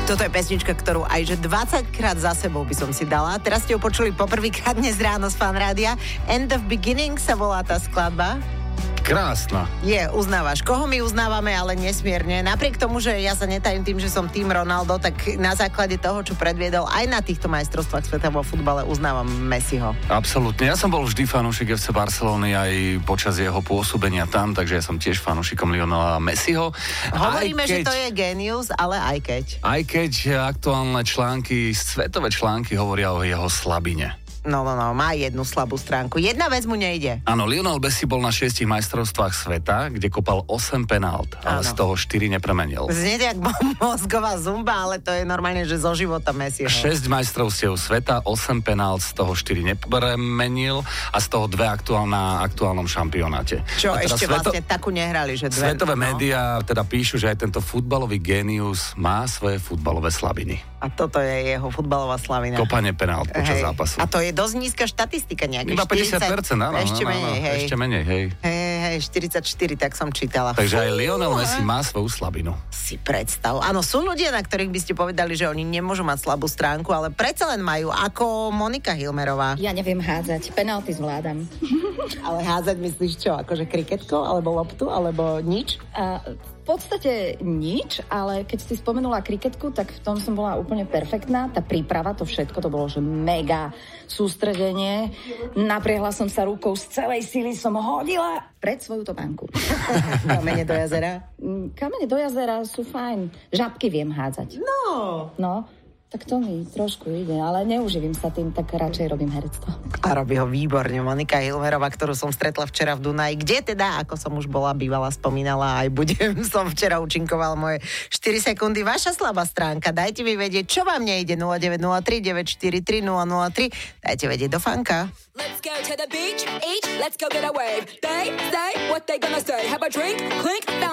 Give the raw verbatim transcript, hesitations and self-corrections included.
Toto je pesnička, ktorú aj že dvadsaťkrát za sebou by som si dala. Teraz ste ju počuli poprvýkrát dnes ráno z Fan Rádia. End of Beginning sa volá tá skladba. Krásna. Je, uznávaš. Koho my uznávame, ale nesmierne. Napriek tomu, že ja sa netajím tým, že som tým Ronaldo, tak na základe toho, čo predviedol aj na týchto majstrovstvách sveta vo futbale, uznávam Messiho. Absolútne. Ja som bol vždy fanúšik ef cé Barcelony aj počas jeho pôsobenia tam, takže ja som tiež fanúšikom Lionela Messiho. Hovoríme, keď, že to je génius, ale aj keď. Aj keď aktuálne články, svetové články hovoria o jeho slabine. No, no, no, má jednu slabú stránku. Jedna vec mu nejde. Áno, Lionel Messi bol na šiestich majstrovstvách sveta, kde kopal osem penált, ale Áno. z toho štyri nepremenil. Znie jak mozgová zumba, ale to je normálne, že zo života Messiho. šesť majstrovstiev sveta, osem penált, z toho štyri nepremenil a z toho dve aktuálna aktuálnom šampionáte. Čo A teda ešte sveto... vlastne takú nehrali, že dve... Svetové no. médiá teda píšu, že aj tento futbalový génius má svoje futbalové slabiny. A toto je jeho futbalová slavina. Kopanie penált počas Hej. zápasu. A to je dosť nízka štatistika, nejaké Iba päťdesiat percent, áno. Ešte áno, menej, áno, hej. Ešte menej, hej. Hej, hej, štyridsaťštyri, tak som čítala. Takže Fú, aj Lionel Messi má svoju slabinu. Si predstav. Áno, sú ľudia, na ktorých by ste povedali, že oni nemôžu mať slabú stránku, ale predsa len majú, ako Monika Hilmerová. Ja neviem hádzať, penalty zvládam. Ale hádzať myslíš čo? Akože kriketko, alebo loptu, alebo nič? A v podstate nič, ale keď si spomenula kriketku, tak v tom som bola úplne perfektná. Tá príprava, to všetko, to bolo že mega sústredenie. Napriehla som sa rukou, z celej sily som hodila pred svoju topánku. Kamene do jazera? Mm, Kamene do jazera sú fajn. Žabky viem hádzať. No. No, tak to mi trošku ide, ale neuživím sa tým, tak radšej robím herectvo. A robí ho výborne Monika Hilmerová, ktorú som stretla včera v Dunaji, kde teda, ako som už bola bývala, spomínala, aj budem, som včera účinkovala moje štyri sekundy. Vaša slabá stránka, dajte mi vedieť, čo vám nejde. Nula deväť nula tri deväť štyri tri nula nula tri, dajte vedieť do Fanka. Let's go to the beach, each, let's go get a wave. They say what they gonna say. Have a drink, clink,